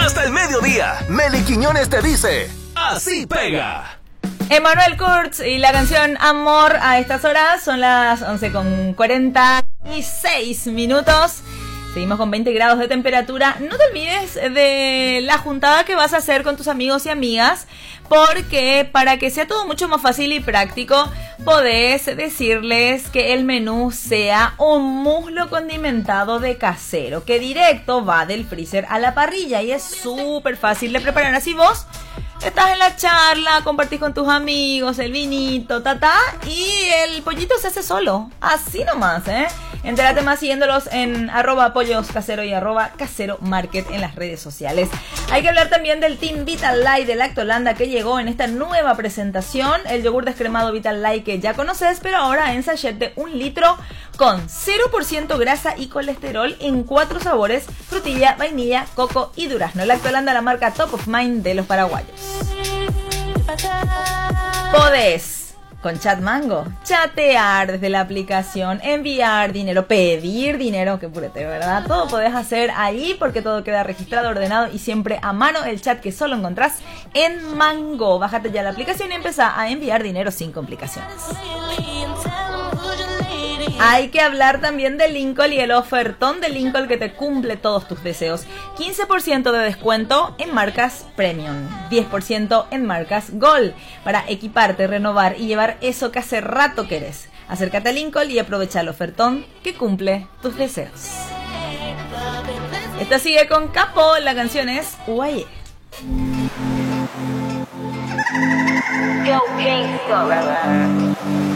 hasta el mediodía. Meli Quiñones te dice, así pega. Emanuel Kurtz y la canción Amor a estas horas. Son las 11:46. Seguimos con 20 grados de temperatura. No te olvides de la juntada que vas a hacer con tus amigos y amigas, porque para que sea todo mucho más fácil y práctico, podés decirles que el menú sea un muslo condimentado de casero, que directo va del freezer a la parrilla y es súper fácil de preparar. Así vos estás en la charla, compartís con tus amigos el vinito, y el pollito se hace solo. Así nomás, Entérate más siguiéndolos en @polloscasero y @caseromarket en las redes sociales. Hay que hablar también del Team Vital Light de Lactolanda, que llegó en esta nueva presentación. El yogur descremado Vital Light que ya conoces, pero ahora en sachet de 1 litro con 0% grasa y colesterol en 4 sabores: frutilla, vainilla, coco y durazno. Lactolanda, la marca top of mind de los paraguayos. Podés, con Chat Mango, chatear desde la aplicación, enviar dinero, pedir dinero, que purete, ¿verdad? Todo podés hacer ahí porque todo queda registrado, ordenado y siempre a mano. El chat que solo encontrás en Mango. Bájate ya la aplicación y empezá a enviar dinero sin complicaciones. Hay que hablar también de Lincoln y el ofertón de Lincoln que te cumple todos tus deseos. 15% de descuento en marcas Premium, 10% en marcas Gold, para equiparte, renovar y llevar eso que hace rato querés. Acércate a Lincoln y aprovecha el ofertón que cumple tus deseos. Esta sigue con Capo, la canción es Guayé. Go Gangsta.